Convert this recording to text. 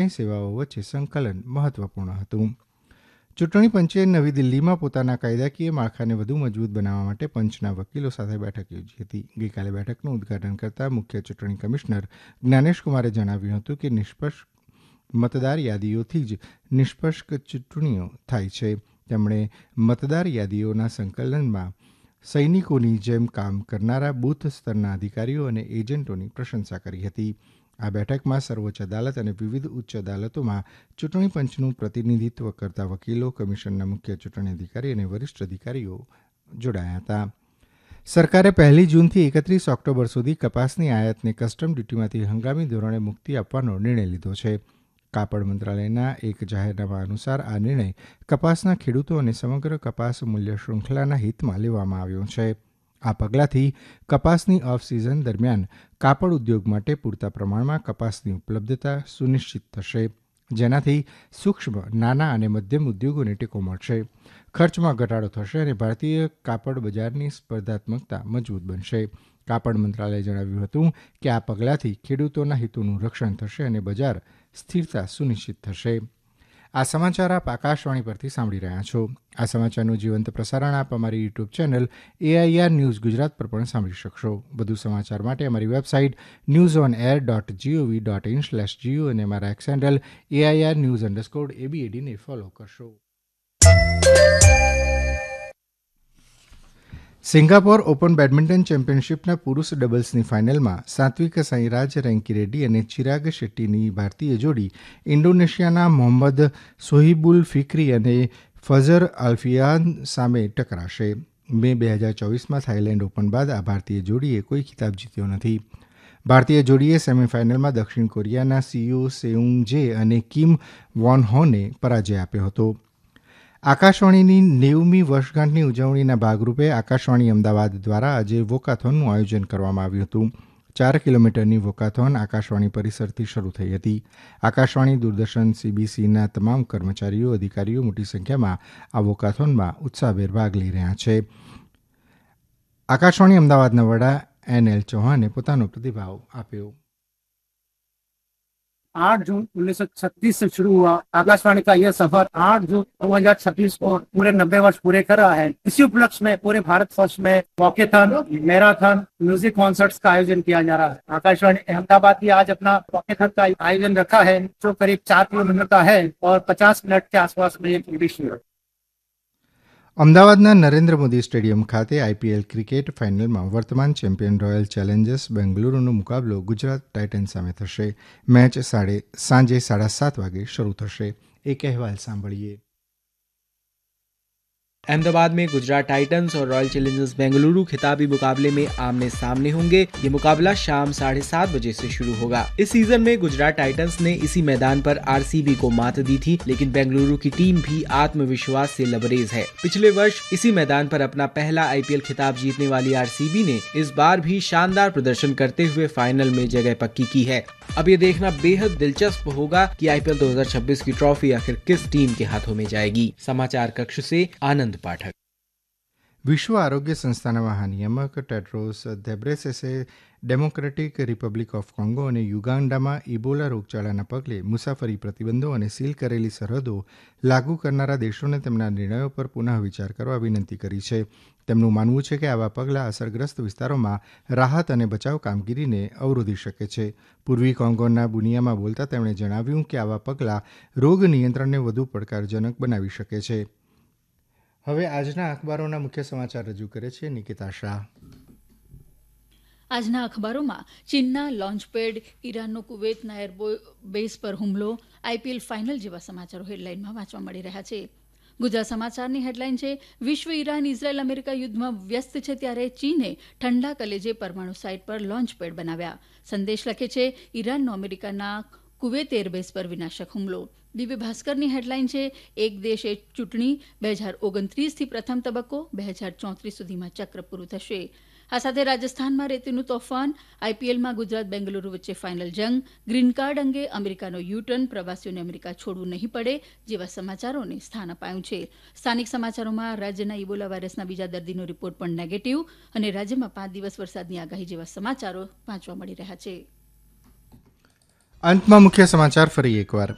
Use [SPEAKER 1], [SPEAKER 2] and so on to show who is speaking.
[SPEAKER 1] બંને સેવાઓ વચ્ચે સંકલન મહત્વપૂર્ણ હતું. ચૂંટણી પંચે નવી દિલ્હીમાં પોતાના કાયદાકીય માળખાને વધુ મજબૂત બનાવવા માટે પંચના વકીલો સાથે બેઠક યોજી હતી. ગઈકાલે બેઠકનું ઉદઘાટન કરતા મુખ્ય ચૂંટણી કમિશનર જ્ઞાનેશકુમારે જણાવ્યું હતું કે નિષ્પક્ષ મતદાર યાદીઓથી જ નિષ્પક્ષ ચૂંટણીઓ થાય છે. તેમણે મતદાર યાદીઓના સંકલનમાં સૈનિકોની જેમ કામ કરનારા બૂથ સ્તરના અધિકારીઓ અને એજન્ટોની પ્રશંસા કરી હતી. આ બેઠકમાં સર્વોચ્ચ અદાલત અને વિવિધ ઉચ્ચ અદાલતોમાં ચૂંટણી પંચનું પ્રતિનિધિત્વ કરતા વકીલો, કમિશનના મુખ્ય ચૂંટણી અધિકારી અને વરિષ્ઠ અધિકારીઓ જોડાયા હતા. સરકારે 1 જૂનથી 31 ઓક્ટોબર સુધી કપાસની આયાતને કસ્ટમ ડ્યુટીમાંથી હંગામી ધોરણે મુક્તિ આપવાનો નિર્ણય લીધો છે. કાપડ મંત્રાલયના એક જાહેરનામા અનુસાર આ નિર્ણય કપાસના ખેડૂતો અને સમગ્ર કપાસ મૂલ્ય શૃંખલાના હિતમાં લેવામાં આવ્યો છે. આ પગલાંથી કપાસની ઓફ સિઝન દરમિયાન કાપડ ઉદ્યોગ માટે પૂરતા પ્રમાણમાં કપાસની ઉપલબ્ધતા સુનિશ્ચિત થશે, જેનાથી સૂક્ષ્મ, નાના અને મધ્યમ ઉદ્યોગોને ટેકો મળશે, ખર્ચમાં ઘટાડો થશે અને ભારતીય કાપડ બજારની સ્પર્ધાત્મકતા મજબૂત બનશે. કાપડ મંત્રાલયે જણાવ્યું હતું કે આ પગલાંથી ખેડૂતોના હિતોનું રક્ષણ થશે અને બજાર સ્થિરતા સુનિશ્ચિત થશે. આ સમાચાર આપ આકાશવાણી પરથી સાંભળી રહ્યા છો. આ સમાચારનું જીવંત પ્રસારણ આપ અમારી YouTube channel AIR news Gujarat પર પણ સાંભળી શકશો. વધુ સમાચાર માટે અમારી વેબસાઇટ newsonair.gov.in/geo અને અમારા એક્સ હેન્ડલ AIR_news_ABAD ને ફોલો કરશો. સિંગાપોર ઓપન બેડમિન્ટન ચેમ્પિયનશિપના પુરૂષ ડબલ્સની ફાઇનલમાં સાત્વિક સાંઈરાજ, રેન્કી રેડ્ડી અને ચિરાગ શેટ્ટીની ભારતીય જોડી ઇન્ડોનેશિયાના મોહમ્મદ સોહિબુલ ફિક્રી અને ફઝર અલ્ફિયાન સામે ટકરાશે. મે 2024માં થાઇલેન્ડ ઓપન બાદ આ ભારતીય જોડીએ કોઈ ખિતાબ જીત્યો નથી. ભારતીય જોડીએ સેમીફાઇનલમાં દક્ષિણ કોરિયાના સીઓ સેઉંગ જે અને કિમ વોન હોને પરાજય આપ્યો હતો. આકાશવાણીની 90મી વર્ષગાંઠની ઉજવણીના ભાગરૂપે આકાશવાણી અમદાવાદ દ્વારા આજે વોકાથોનનું આયોજન કરવામાં આવ્યું હતું. 4 કિલોમીટરની વોકાથોન આકાશવાણી પરિસરથી શરૂ થઈ હતી. આકાશવાણી, દૂરદર્શન, CBCના તમામ કર્મચારીઓ, અધિકારીઓ મોટી સંખ્યામાં આ વોકાથોનમાં ઉત્સાહભેર ભાગ લઈ રહ્યા છે. આકાશવાણી અમદાવાદના વડા NL ચૌહાણે પોતાનો પ્રતિભાવ આપ્યો.
[SPEAKER 2] 8 जून 1936 से शुरू हुआ आकाशवाणी का यह सफर 8 जून 2026 को पूरे 90 वर्ष पूरे कर रहा है. इसी उपलक्ष्य में पूरे भारत वर्ष में वॉकेथॉन, मैराथन, म्यूजिक कॉन्सर्ट्स का आयोजन किया जा रहा है. आकाशवाणी अहमदाबाद भी आज अपना वॉकेथॉन का आयोजन रखा है जो करीब 4 किलोमीटर का है और 50 मिनट के आसपास में एक विषय.
[SPEAKER 1] અમદાવાદના નરેન્દ્ર મોદી સ્ટેડિયમ ખાતે IPL ક્રિકેટ ફાઇનલમાં વર્તમાન ચેમ્પિયન રોયલ ચેલેન્જર્સ બેંગલુરુનો મુકાબલો ગુજરાત ટાઇટન્સ સામે થશે. મેચ સાંજે 7:30 વાગે શરૂ થશે. એક અહેવાલ સાંભળીએ.
[SPEAKER 3] अहमदाबाद में गुजरात टाइटंस और रॉयल चैलेंजर्स बेंगलुरु खिताबी मुकाबले में आमने सामने होंगे. ये मुकाबला शाम 7:30 बजे से शुरू होगा. इस सीजन में गुजरात टाइटंस ने इसी मैदान पर RCB को मात दी थी, लेकिन बेंगलुरु की टीम भी आत्मविश्वास से लबरेज है. पिछले वर्ष इसी मैदान पर अपना पहला IPL खिताब जीतने वाली RCB ने इस बार भी शानदार प्रदर्शन करते हुए फाइनल में जगह पक्की की है. अब ये देखना बेहद दिलचस्प होगा कि IPL 2026 की ट्रॉफी आखिर किस टीम के हाथों में जाएगी. समाचार कक्ष से आनंद पाठक.
[SPEAKER 1] વિશ્વ આરોગ્ય સંસ્થાના મહાનિયામક Tedros ઘેબ્રેયેસસે democratic Republic of Congo અને યુગાન્ડામાં ઇબોલા રોગચાળાના પગલે મુસાફરી પ્રતિબંધો અને સીલ કરેલી સરહદો લાગુ કરનારા દેશોને તેમના નિર્ણયો પર પુનઃ વિચાર કરવા વિનંતી કરી છે. તેમનું માનવું છે કે આવા પગલાં અસરગ્રસ્ત વિસ્તારોમાં રાહત અને બચાવ કામગીરીને અવરોધી શકે છે. પૂર્વી કોંગોના બુનિયામાં બોલતા તેમણે જણાવ્યું કે આવા પગલાં રોગ નિયંત્રણને વધુ પડકારજનક બનાવી શકે છે. હવે આજના અખબારોના મુખ્ય સમાચાર રજૂ કરે છે નિકિતા શાહ.
[SPEAKER 4] આજના અખબારોમાં ચીનના લોન્ચપેડ, ઈરાનનો કુવૈતના એરબેઝ પર હુમલો, IPL ફાઇનલ જેવા સમાચારો હેડલાઇનમાં વાંચવા મળી રહ્યા છે. ગુજરાત સમાચારની હેડલાઇન છે, વિશ્વ ઈરાન ઇઝરાયલ અમેરિકા યુદ્ધમાં વ્યસ્ત છે ત્યારે ચીને ઠંડા કલેજે પરમાણુ સાઇટ પર લોન્ચપેડ બનાવ્યા. સંદેશ લખે છે, ઈરાનનો અમેરિકાના કુવૈત એરબેઝ પર વિનાશક હુમલો. દિવ્ય ભાસ્કરની હેડલાઇન છે, એક દેશ એક ચૂંટણી 2029થી પ્રથમ તબક્કો, 2034 સુધીમાં ચક્ર પૂરું થશે. આ સાથે રાજસ્થાનમાં રેતીનું તોફાન, IPLમાં ગુજરાત બેંગલુરુ વચ્ચે ફાઇનલ જંગ, ગ્રીન કાર્ડ અંગે અમેરિકાનો યુટર્ન, પ્રવાસીઓને અમેરિકા છોડવું નહીં પડે જેવા સમાચારોને સ્થાન અપાયું છે. સ્થાનિક સમાચારોમાં રાજ્યના ઇબોલા વાયરસના બીજા દર્દીનો રિપોર્ટ પણ નેગેટિવ અને રાજ્યમાં 5 દિવસ વરસાદની આગાહી જેવા સમાચારો વાંચવા મળી રહ્યા છે.
[SPEAKER 1] અંતમાં મુખ્ય સમાચાર ફરી એકવાર.